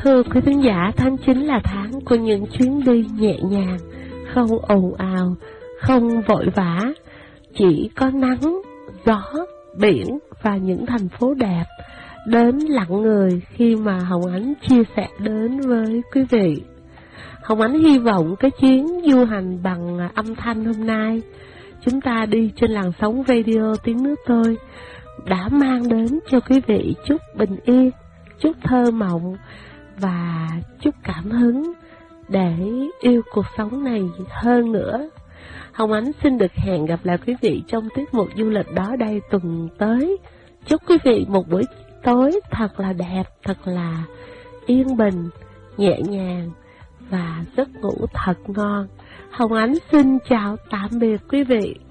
Thưa quý khán giả, tháng 9 là tháng của những chuyến đi nhẹ nhàng, không ồn ào, không vội vã, chỉ có nắng, gió, biển và những thành phố đẹp đến lặng người khi mà Hồng Ánh chia sẻ đến với quý vị. Hồng Ánh hy vọng cái chuyến du hành bằng âm thanh hôm nay chúng ta đi trên làn sóng radio Tiếng Nước Tôi đã mang đến cho quý vị chút bình yên, chút thơ mộng và chút cảm hứng để yêu cuộc sống này hơn nữa. Hồng Ánh xin được hẹn gặp lại quý vị trong tiết mục du lịch đó đây tuần tới. Chúc quý vị một buổi tối thật là đẹp, thật là yên bình, nhẹ nhàng và giấc ngủ thật ngon. Hồng Ánh xin chào tạm biệt quý vị.